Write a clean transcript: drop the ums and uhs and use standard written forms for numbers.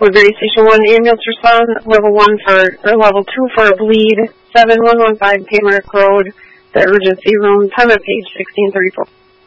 Woodbury Station 1 ambulance response, level 2 for a bleed, 7115 Pamerick Road, the emergency room, time of page 1634.